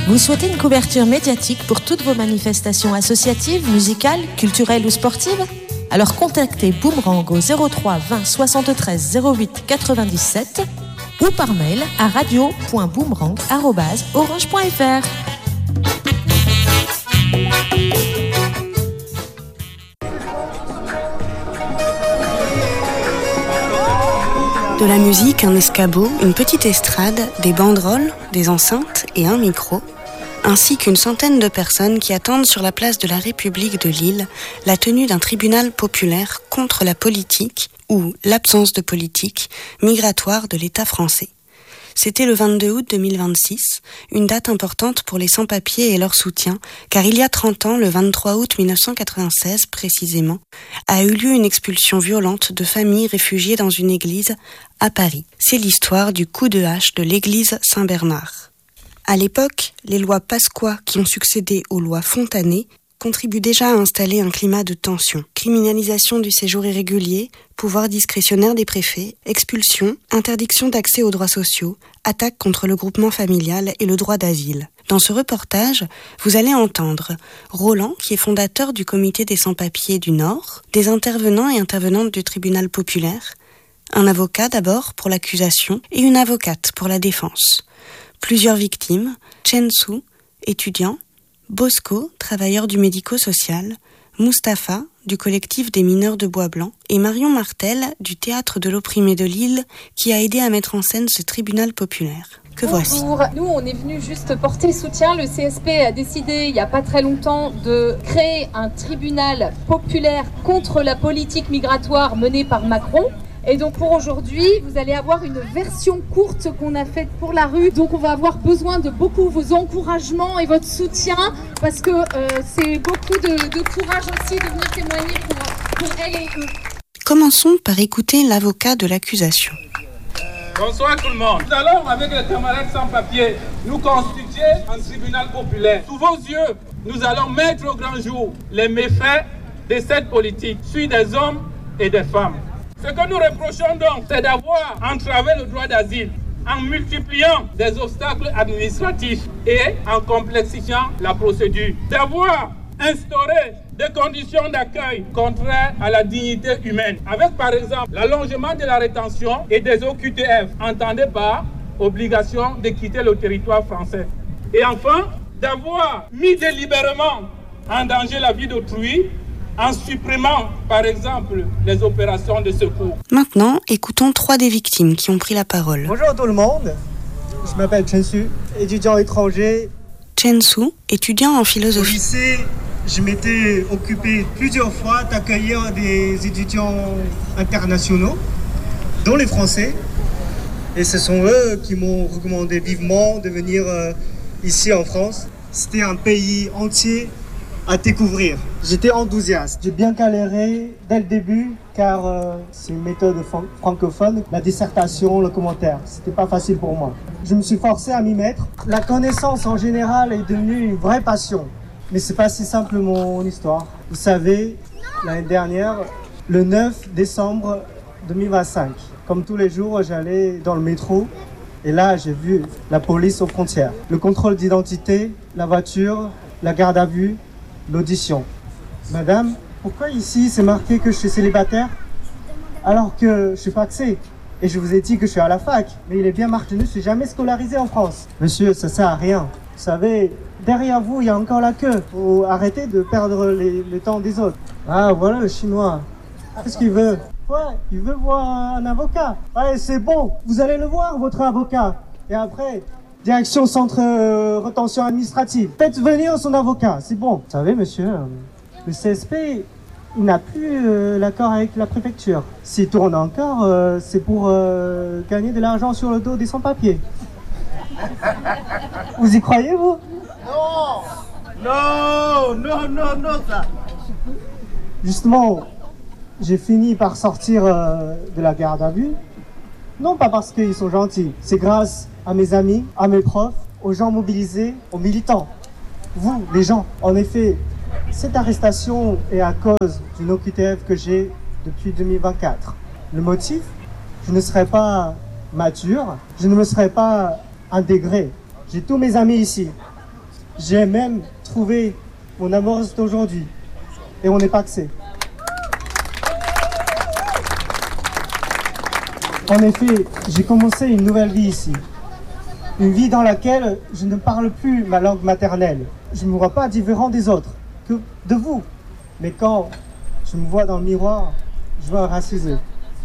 Vous souhaitez une couverture médiatique pour toutes vos manifestations associatives, musicales, culturelles ou sportives ? Alors contactez Boomerang au 03 20 73 08 97 ou par mail à radio.boomerang@orange.fr. De la musique, un escabeau, une petite estrade, des banderoles, des enceintes et un micro, ainsi qu'une centaine de personnes qui attendent sur la place de la République de Lille la tenue d'un tribunal populaire contre la politique, ou l'absence de politique, migratoire de l'État français. C'était le 22 août 2026, une date importante pour les sans-papiers et leur soutien, car il y a 30 ans, le 23 août 1996 précisément, a eu lieu une expulsion violente de familles réfugiées dans une église à Paris. C'est l'histoire du coup de hache de l'église Saint-Bernard. À l'époque, les lois Pasqua qui ont succédé aux lois Fontanet contribuent déjà à installer un climat de tension. Criminalisation du séjour irrégulier, pouvoir discrétionnaire des préfets, expulsion, interdiction d'accès aux droits sociaux, attaque contre le groupement familial et le droit d'asile. Dans ce reportage, vous allez entendre Roland, qui est fondateur du comité des sans-papiers du Nord, des intervenants et intervenantes du tribunal populaire, un avocat d'abord pour l'accusation et une avocate pour la défense. Plusieurs victimes, Chen Su, étudiant, Bosco, travailleur du médico-social, Mustapha, du collectif des mineurs de Bois Blanc, et Marion Martel, du théâtre de l'opprimé de Lille, qui a aidé à mettre en scène ce tribunal populaire. Que voici. Bonjour, nous on est venu juste porter soutien. Le CSP a décidé il n'y a pas très longtemps de créer un tribunal populaire contre la politique migratoire menée par Macron. Et donc pour aujourd'hui, vous allez avoir une version courte qu'on a faite pour la rue. Donc on va avoir besoin de beaucoup vos encouragements et votre soutien parce que c'est beaucoup de courage aussi de venir témoigner pour elle et eux. Commençons par écouter l'avocat de l'accusation. Bonsoir tout le monde. Nous allons avec les camarades sans-papiers nous constituer un tribunal populaire. Sous vos yeux, nous allons mettre au grand jour les méfaits de cette politique, celui des hommes et des femmes. Ce que nous reprochons donc, c'est d'avoir entravé le droit d'asile en multipliant des obstacles administratifs et en complexifiant la procédure. D'avoir instauré des conditions d'accueil contraires à la dignité humaine, avec par exemple l'allongement de la rétention et des OQTF, entendez par obligation de quitter le territoire français. Et enfin, d'avoir mis délibérément en danger la vie d'autrui, en supprimant, par exemple, les opérations de secours. Maintenant, écoutons 3 des victimes qui ont pris la parole. Bonjour tout le monde, je m'appelle Chen Su, étudiant étranger. Chen Su, étudiant en philosophie. Au lycée, je m'étais occupé plusieurs fois d'accueillir des étudiants internationaux, dont les Français. Et ce sont eux qui m'ont recommandé vivement de venir ici en France. C'était un pays entier à découvrir. J'étais enthousiaste. J'ai bien galéré dès le début car c'est une méthode francophone. La dissertation, le commentaire, c'était pas facile pour moi. Je me suis forcé à m'y mettre. La connaissance en général est devenue une vraie passion. Mais c'est pas si simple mon histoire. Vous savez, l'année dernière, le 9 décembre 2025, comme tous les jours, j'allais dans le métro et là, j'ai vu la police aux frontières. Le contrôle d'identité, la voiture, la garde à vue, l'audition. Madame, pourquoi ici c'est marqué que je suis célibataire alors que je suis paxé? Et je vous ai dit que je suis à la fac, mais il est bien marqué, je ne suis jamais scolarisé en France. Monsieur, ça sert à rien. Vous savez, derrière vous, il y a encore la queue. Faut arrêter de perdre le temps des autres. Ah, voilà le Chinois. Qu'est-ce qu'il veut? Ouais, il veut voir un avocat. Ouais, c'est bon, vous allez le voir, votre avocat. Et après, direction centre rétention administrative. Faites venir son avocat, c'est bon. Vous savez, monsieur, le CSP, il n'a plus l'accord avec la préfecture. S'il tourne encore, c'est pour gagner de l'argent sur le dos des sans-papiers. Vous y croyez, vous? Non, ça. Justement, j'ai fini par sortir de la garde à vue. Non pas parce qu'ils sont gentils, c'est grâce à mes amis, à mes profs, aux gens mobilisés, aux militants. Vous, les gens. En effet, cette arrestation est à cause d'une OQTF que j'ai depuis 2024. Le motif? Je ne serais pas mature, je ne me serais pas intégré. J'ai tous mes amis ici. J'ai même trouvé mon amoureuse d'aujourd'hui. Et on est paxé. En effet, j'ai commencé une nouvelle vie ici. Une vie dans laquelle je ne parle plus ma langue maternelle. Je ne me vois pas différent des autres, que de vous. Mais quand je me vois dans le miroir, je vois un racisé.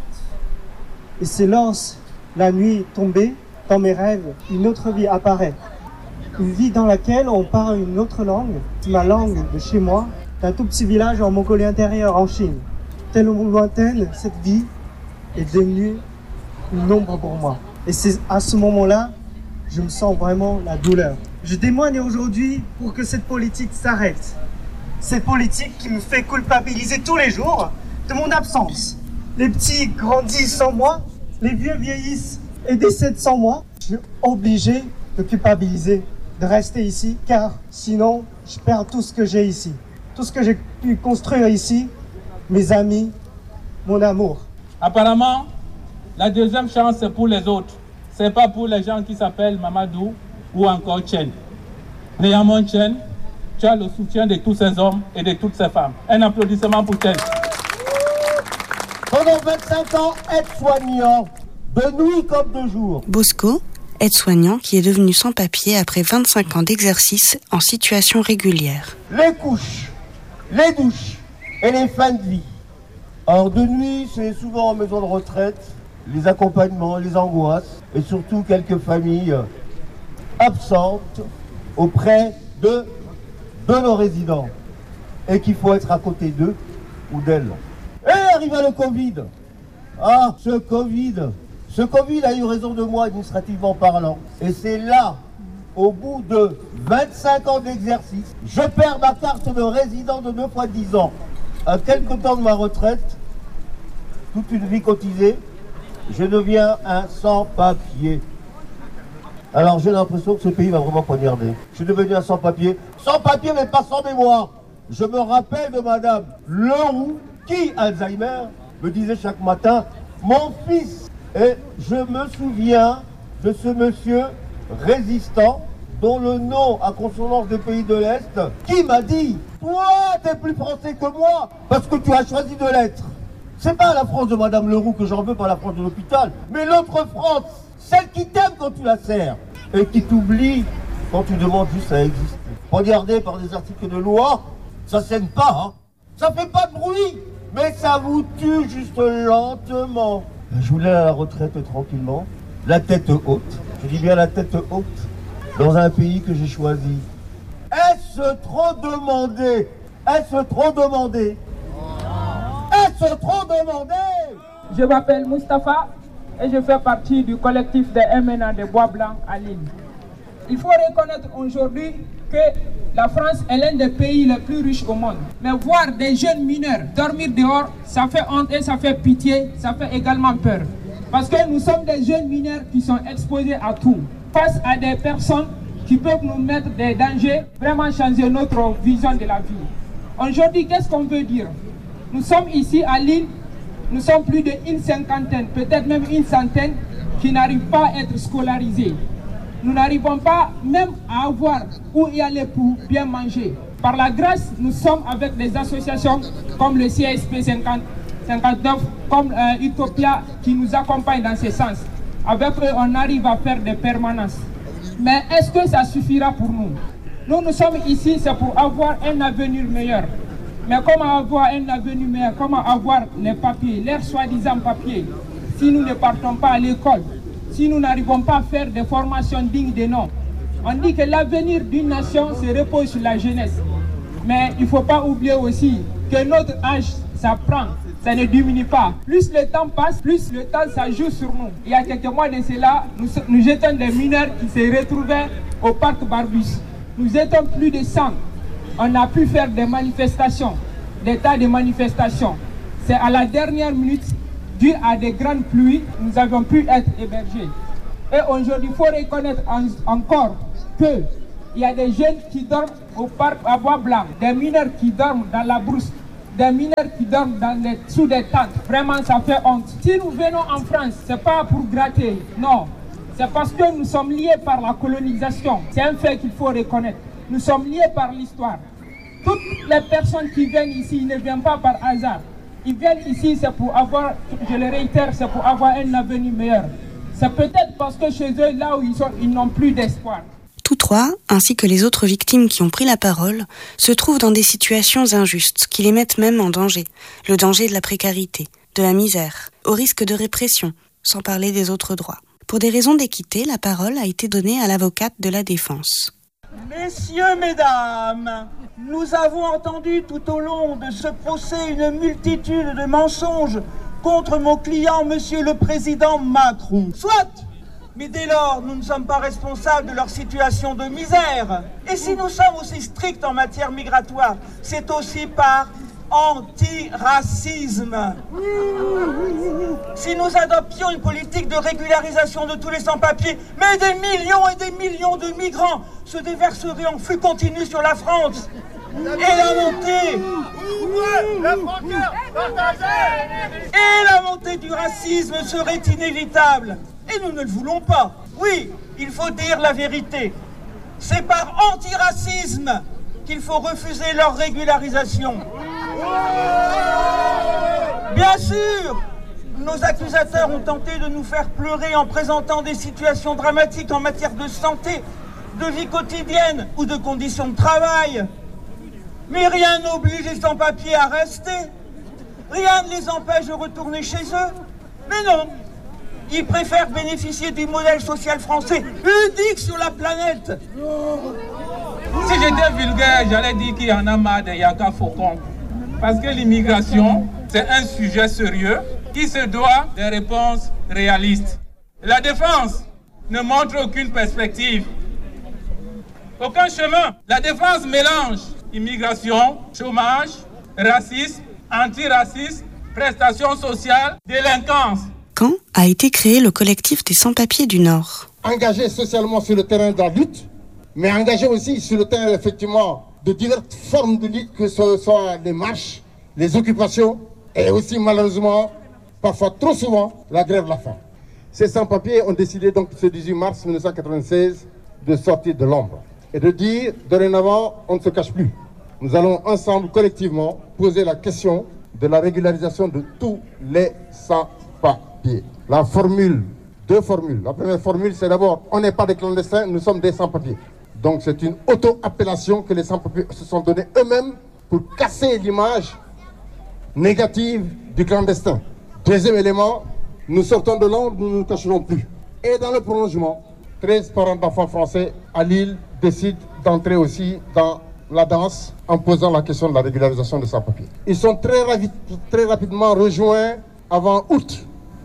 Et c'est lorsque la nuit tombée, dans mes rêves, une autre vie apparaît. Une vie dans laquelle on parle une autre langue, ma langue de chez moi, d'un tout petit village en Mongolie intérieure, en Chine. Tellement lointaine, cette vie est devenue une ombre pour moi. Et c'est à ce moment-là, je me sens vraiment la douleur. Je témoigne aujourd'hui pour que cette politique s'arrête. Cette politique qui me fait culpabiliser tous les jours de mon absence. Les petits grandissent sans moi, les vieux vieillissent et décèdent sans moi. Je suis obligé de culpabiliser, de rester ici, car sinon, je perds tout ce que j'ai ici. Tout ce que j'ai pu construire ici, mes amis, mon amour. Apparemment, la deuxième chance, c'est pour les autres. Ce n'est pas pour les gens qui s'appellent Mamadou ou encore Chen. Néanmoins, Chen, tu as le soutien de tous ces hommes et de toutes ces femmes. Un applaudissement pour Chen. Pendant 25 ans, aide-soignant, de nuit comme de jour. Bosco, aide-soignant qui est devenu sans-papier après 25 ans d'exercice en situation régulière. Les couches, les douches et les fins de vie. Or, de nuit, c'est souvent en maison de retraite, les accompagnements, les angoisses et surtout quelques familles absentes auprès de nos résidents et qu'il faut être à côté d'eux ou d'elles. Et arriva le Covid. Ah, ce Covid a eu raison de moi administrativement parlant. Et c'est là, au bout de 25 ans d'exercice, je perds ma carte de résident de 2 fois 10 ans. À quelques temps de ma retraite, toute une vie cotisée, je deviens un sans-papier. Alors j'ai l'impression que ce pays va vraiment poignarder. Je suis devenu un sans-papier. Sans-papier mais pas sans mémoire. Je me rappelle de Madame Leroux, qui, Alzheimer, me disait chaque matin, mon fils. Et je me souviens de ce monsieur résistant, dont le nom à consonance des pays de l'Est, qui m'a dit, toi, t'es plus français que moi, parce que tu as choisi de l'être. C'est pas la France de Madame Leroux que j'en veux, pas la France de l'hôpital, mais l'autre France, celle qui t'aime quand tu la sers, et qui t'oublie quand tu demandes juste à exister. Regardez par des articles de loi, ça saigne pas, hein. Ça fait pas de bruit, mais ça vous tue juste lentement. Je voulais aller à la retraite tranquillement, la tête haute, je dis bien la tête haute, dans un pays que j'ai choisi. Est-ce trop demandé? Est-ce trop demandé? Est-ce trop demandé? Je m'appelle Mustapha et je fais partie du collectif des MNA de Bois-Blanc à Lille. Il faut reconnaître aujourd'hui que la France est l'un des pays les plus riches au monde. Mais voir des jeunes mineurs dormir dehors, ça fait honte et ça fait pitié, ça fait également peur. Parce que nous sommes des jeunes mineurs qui sont exposés à tout. Face à des personnes qui peuvent nous mettre des dangers, vraiment changer notre vision de la vie. Aujourd'hui, qu'est-ce qu'on veut dire? Nous sommes ici à Lille, nous sommes plus d'une cinquantaine, peut-être même une centaine, qui n'arrivent pas à être scolarisés. Nous n'arrivons pas même à avoir où y aller pour bien manger. Par la grâce, nous sommes avec des associations comme le CSP 59, comme Utopia, qui nous accompagnent dans ce sens. Avec eux, on arrive à faire des permanences. Mais est-ce que ça suffira pour nous? Nous sommes ici, c'est pour avoir un avenir meilleur. Mais comment avoir un avenir meilleur? Comment avoir les papiers, leurs soi-disant papiers, si nous ne partons pas à l'école? Si nous n'arrivons pas à faire des formations dignes de nom? On dit que l'avenir d'une nation se repose sur la jeunesse. Mais il ne faut pas oublier aussi que notre âge, ça prend, ça ne diminue pas. Plus le temps passe, plus le temps ça joue sur nous. Il y a quelques mois de cela, nous étions des mineurs qui se retrouvaient au parc Barbus. Nous étions plus de 100. On a pu faire des manifestations, des tas de manifestations. C'est à la dernière minute, dû à des grandes pluies, nous avons pu être hébergés. Et aujourd'hui, il faut reconnaître encore qu'il y a des jeunes qui dorment au parc à Bois-Blanc, des mineurs qui dorment dans la brousse, des mineurs qui dorment sous des tentes. Vraiment, ça fait honte. Si nous venons en France, ce n'est pas pour gratter, non. C'est parce que nous sommes liés par la colonisation. C'est un fait qu'il faut reconnaître. Nous sommes liés par l'histoire. Toutes les personnes qui viennent ici, ils ne viennent pas par hasard. Ils viennent ici, c'est pour avoir, je le réitère, c'est pour avoir un avenir meilleur. C'est peut-être parce que chez eux, là où ils sont, ils n'ont plus d'espoir. Tous trois, ainsi que les autres victimes qui ont pris la parole, se trouvent dans des situations injustes qui les mettent même en danger. Le danger de la précarité, de la misère, au risque de répression, sans parler des autres droits. Pour des raisons d'équité, la parole a été donnée à l'avocate de la défense. Messieurs, mesdames, nous avons entendu tout au long de ce procès une multitude de mensonges contre mon client, monsieur le président Macron. Soit, mais dès lors, nous ne sommes pas responsables de leur situation de misère. Et si nous sommes aussi stricts en matière migratoire, c'est aussi par antiracisme. Si nous adoptions une politique de régularisation de tous les sans-papiers, mais des millions et des millions de migrants se déverseraient en flux continu sur la France. Et la montée du racisme serait inévitable. Et nous ne le voulons pas. Oui, il faut dire la vérité. C'est par antiracisme qu'il faut refuser leur régularisation. Bien sûr, nos accusateurs ont tenté de nous faire pleurer en présentant des situations dramatiques en matière de santé, de vie quotidienne ou de conditions de travail. Mais rien n'oblige les sans-papiers à rester. Rien ne les empêche de retourner chez eux. Mais non, ils préfèrent bénéficier du modèle social français, unique sur la planète. Si j'étais vulgaire, j'allais dire qu'il y en a marre des Yaka Faucon. Parce que l'immigration, c'est un sujet sérieux qui se doit des réponses réalistes. La défense ne montre aucune perspective, aucun chemin. La défense mélange immigration, chômage, racisme, antiracisme, prestations sociales, délinquance. Quand a été créé le collectif des sans-papiers du Nord? Engagé socialement sur le terrain de la lutte, mais engagé aussi sur le terrain, effectivement, de diverses formes de lutte, que ce soit les marches, les occupations, et aussi, malheureusement, parfois trop souvent, la grève de la faim. Ces sans-papiers ont décidé donc ce 18 mars 1996 de sortir de l'ombre et de dire, dorénavant, on ne se cache plus. Nous allons ensemble, collectivement, poser la question de la régularisation de tous les sans-papiers. La formule, deux formules. La première formule, c'est d'abord, on n'est pas des clandestins, nous sommes des sans-papiers. Donc c'est une auto-appellation que les sans-papiers se sont donnés eux-mêmes pour casser l'image négative du clandestin. Deuxième élément, nous sortons de l'ombre, nous ne nous cacherons plus. Et dans le prolongement, 13 parents d'enfants français à Lille décident d'entrer aussi dans la danse en posant la question de la régularisation de sans-papiers. Ils sont très rapidement rejoints avant août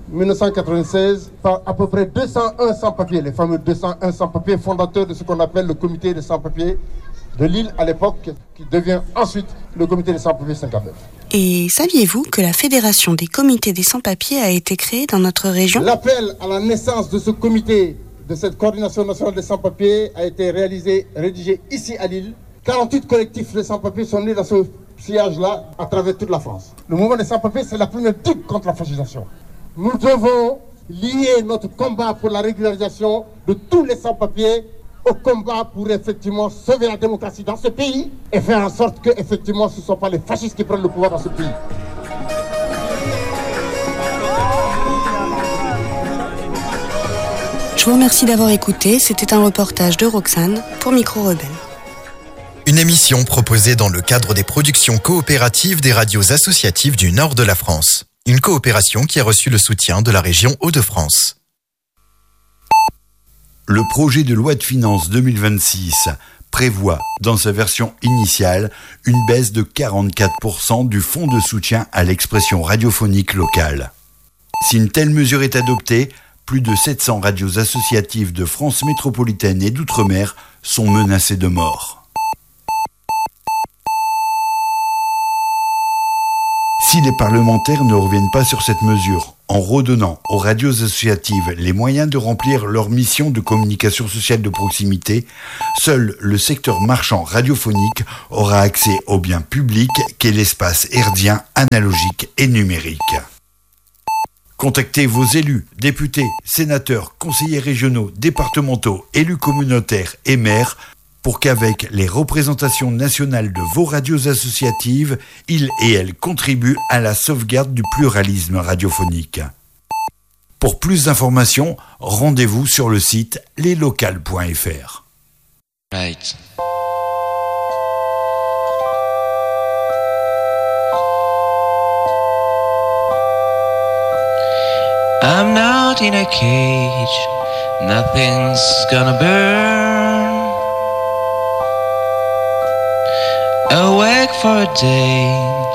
1996 par à peu près 201 sans-papiers, les fameux 201 sans-papiers fondateurs de ce qu'on appelle le comité des sans-papiers de Lille à l'époque, qui devient ensuite le comité des sans-papiers 59. Et saviez-vous que la Fédération des comités des sans-papiers a été créée dans notre région? L'appel à la naissance de ce comité, de cette coordination nationale des sans-papiers, a été rédigé ici à Lille. 48 collectifs de sans-papiers sont nés dans ce sillage-là à travers toute la France. Le mouvement des sans-papiers, c'est la première digue contre la fascisation. Nous devons lier notre combat pour la régularisation de tous les sans-papiers au combat pour effectivement sauver la démocratie dans ce pays et faire en sorte que effectivement ce ne sont pas les fascistes qui prennent le pouvoir dans ce pays. Je vous remercie d'avoir écouté. C'était un reportage de Roxane pour Micro Rebelle. Une émission proposée dans le cadre des productions coopératives des radios associatives du nord de la France. Une coopération qui a reçu le soutien de la région Hauts-de-France. Le projet de loi de finances 2026 prévoit, dans sa version initiale, une baisse de 44% du fonds de soutien à l'expression radiophonique locale. Si une telle mesure est adoptée, plus de 700 radios associatives de France métropolitaine et d'outre-mer sont menacées de mort. Si les parlementaires ne reviennent pas sur cette mesure, en redonnant aux radios associatives les moyens de remplir leur mission de communication sociale de proximité, seul le secteur marchand radiophonique aura accès au bien public qu'est l'espace herdien analogique et numérique. Contactez vos élus, députés, sénateurs, conseillers régionaux, départementaux, élus communautaires et maires pour qu'avec les représentations nationales de vos radios associatives, ils et elles contribuent à la sauvegarde du pluralisme radiophonique. Pour plus d'informations, rendez-vous sur le site leslocales.fr. Right. I'm not in a cage, nothing's gonna burn. Awake for a day,